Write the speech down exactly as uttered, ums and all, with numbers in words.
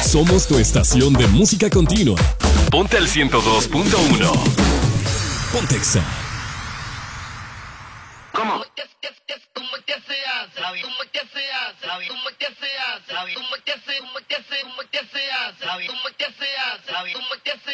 Somos tu estación de música continua. Ponte al ciento dos punto uno. Pontexa. ¿Cómo? ¿Cómo que se hace? ¿Cómo que se hace? ¿Cómo que se hace? ¿Cómo que se hace? ¿Cómo que se hace? ¿Cómo que se hace? ¿Cómo que se hace?